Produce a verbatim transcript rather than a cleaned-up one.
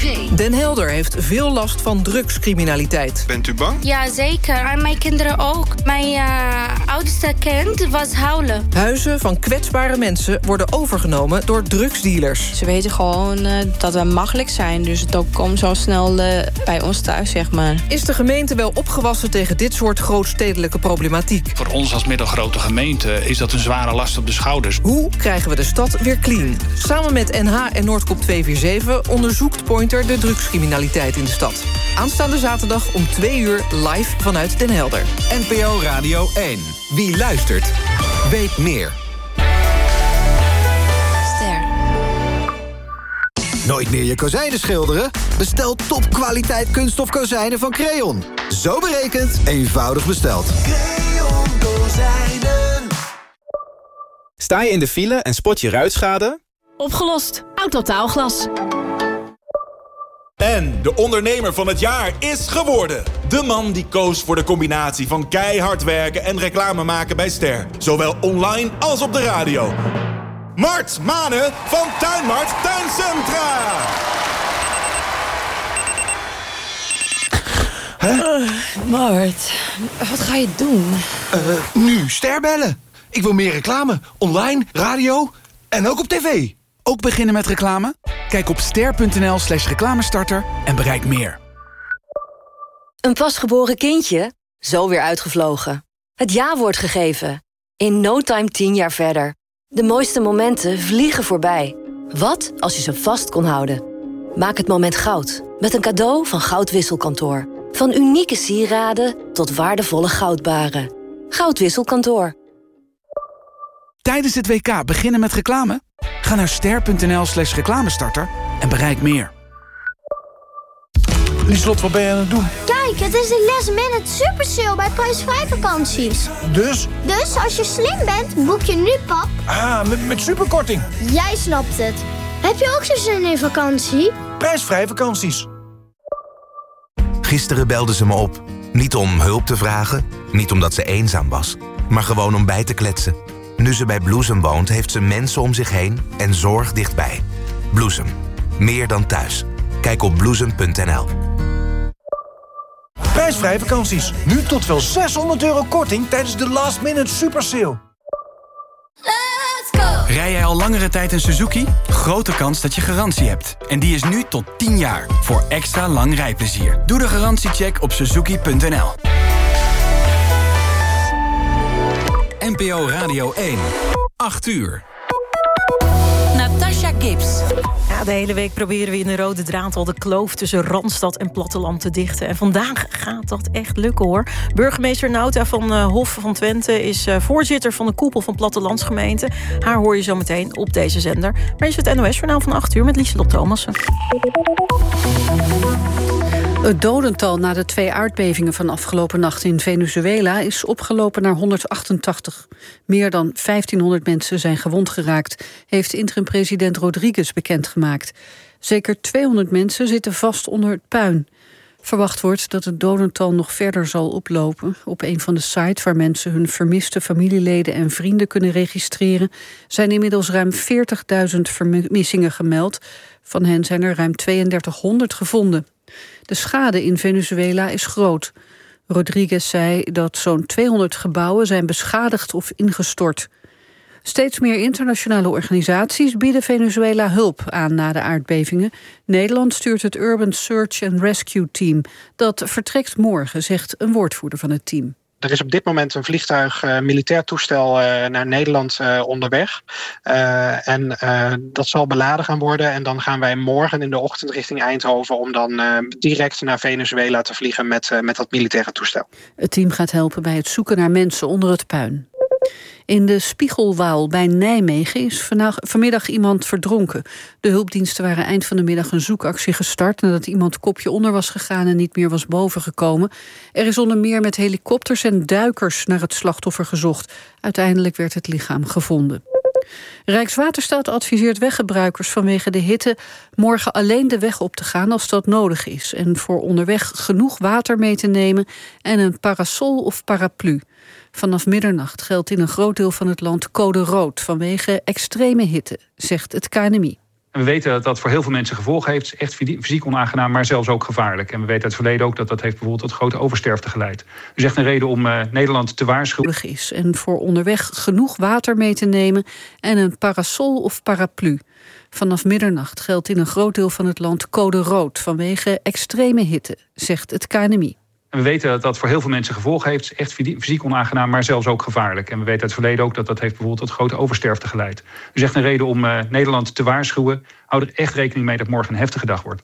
tv. Den Helder heeft veel last van drugscriminaliteit. Bent u bang? Ja, zeker. En mijn kinderen ook. Mijn uh, oudste kind was huilen. Huizen van kwetsbare mensen worden overgenomen door drugsdealers. Ze weten gewoon uh, dat we makkelijk zijn. Dus het ook komt zo snel uh, bij ons thuis, zeg maar. Is de gemeente wel opgewassen tegen dit soort grootstedelijke problematiek? Voor ons als middelgrote gemeente is dat een zware last op de schouders. Hoe krijgen we de stad weer clean? Samen met N H en Noordkop tweehonderdzevenenveertig onderzoekt Pointer de drugscriminaliteit in de stad. Aanstaande zaterdag om twee uur live vanuit Den Helder. N P O Radio één. Wie luistert, weet meer. Ster. Nooit meer je kozijnen schilderen? Bestel topkwaliteit kunststof kozijnen van Creon. Zo berekend, eenvoudig besteld. Creon kozijnen. Sta je in de file en spot je ruitschade? Opgelost. Autotaalglas. En de ondernemer van het jaar is geworden. De man die koos voor de combinatie van keihard werken en reclame maken bij Ster. Zowel online als op de radio. Mart Manen van Tuinmart Tuincentra. Huh? Uh, Mart, wat ga je doen? Uh, nu Ster bellen. Ik wil meer reclame. Online, radio en ook op tv. Ook beginnen met reclame? Kijk op ster.nl slash reclamestarter en bereik meer. Een pasgeboren kindje? Zo weer uitgevlogen. Het ja-woord gegeven. In no time tien jaar verder. De mooiste momenten vliegen voorbij. Wat als je ze vast kon houden? Maak het moment goud. Met een cadeau van Goudwisselkantoor. Van unieke sieraden tot waardevolle goudbaren. Goudwisselkantoor. Tijdens het W K beginnen met reclame? Ga naar ster.nl slash reclamestarter en bereik meer. Lieslot, wat ben je aan het doen? Kijk, het is de last minute super sale bij prijsvrij vakanties. Dus? Dus als je slim bent, boek je nu, pap. Ah, met, met superkorting. Jij snapt het. Heb je ook zo'n zin in vakantie? Prijsvrij vakanties. Gisteren belde ze me op. Niet om hulp te vragen, niet omdat ze eenzaam was, maar gewoon om bij te kletsen. Nu ze bij Bloesem woont, heeft ze mensen om zich heen en zorg dichtbij. Bloesem. Meer dan thuis. Kijk op bloesem punt n l. Prijsvrij vakanties. Nu tot wel zeshonderd euro korting tijdens de last minute super sale. Let's go! Rij jij al langere tijd een Suzuki? Grote kans dat je garantie hebt. En die is nu tot tien jaar. Voor extra lang rijplezier. Doe de garantiecheck op suzuki punt n l. N P O Radio één. acht uur. Natasha Gibbs. Ja, de hele week proberen we in de rode draad al de kloof tussen Randstad en platteland te dichten. En vandaag gaat dat echt lukken, hoor. Burgemeester Nauta van uh, Hof van Twente is uh, voorzitter van de koepel van plattelandsgemeenten. Haar hoor je zo meteen op deze zender. Maar is het N O S-journaal van acht uur met Lieselot Thomassen. Het dodental na de twee aardbevingen van afgelopen nacht in Venezuela is opgelopen naar honderdachtentachtig. Meer dan vijftienhonderd mensen zijn gewond geraakt, heeft interim-president Rodriguez bekendgemaakt. Zeker tweehonderd mensen zitten vast onder het puin. Verwacht wordt dat het dodental nog verder zal oplopen. Op een van de sites waar mensen hun vermiste familieleden en vrienden kunnen registreren zijn inmiddels ruim veertigduizend vermissingen gemeld. Van hen zijn er ruim tweeëndertighonderd gevonden. De schade in Venezuela is groot. Rodriguez zei dat zo'n tweehonderd gebouwen zijn beschadigd of ingestort. Steeds meer internationale organisaties bieden Venezuela hulp aan na de aardbevingen. Nederland stuurt het Urban Search and Rescue Team. Dat vertrekt morgen, zegt een woordvoerder van het team. Er is op dit moment een vliegtuig, uh, militair toestel, uh, naar Nederland uh, onderweg. Uh, en uh, dat zal beladen gaan worden. En dan gaan wij morgen in de ochtend richting Eindhoven om dan uh, direct naar Venezuela te vliegen met, uh, met dat militaire toestel. Het team gaat helpen bij het zoeken naar mensen onder het puin. In de Spiegelwaal bij Nijmegen is vanmiddag iemand verdronken. De hulpdiensten waren eind van de middag een zoekactie gestart nadat iemand kopje onder was gegaan en niet meer was bovengekomen. Er is onder meer met helikopters en duikers naar het slachtoffer gezocht. Uiteindelijk werd het lichaam gevonden. Rijkswaterstaat adviseert weggebruikers vanwege de hitte morgen alleen de weg op te gaan als dat nodig is. En voor onderweg genoeg water mee te nemen en een parasol of paraplu. Vanaf middernacht geldt in een groot deel van het land code rood vanwege extreme hitte, zegt het K N M I. En we weten dat dat voor heel veel mensen gevolgen heeft. Echt fysiek onaangenaam, maar zelfs ook gevaarlijk. En we weten uit het verleden ook dat dat heeft bijvoorbeeld tot grote oversterfte geleid. Dus echt een reden om uh, Nederland te waarschuwen. Is en voor onderweg genoeg water mee te nemen en een parasol of paraplu. Vanaf middernacht geldt in een groot deel van het land code rood vanwege extreme hitte, zegt het K N M I. En we weten dat dat voor heel veel mensen gevolgen heeft. Echt fysiek onaangenaam, maar zelfs ook gevaarlijk. En we weten uit het verleden ook dat dat heeft bijvoorbeeld tot grote oversterfte geleid. Dus echt een reden om uh, Nederland te waarschuwen. Hou er echt rekening mee dat morgen een heftige dag wordt.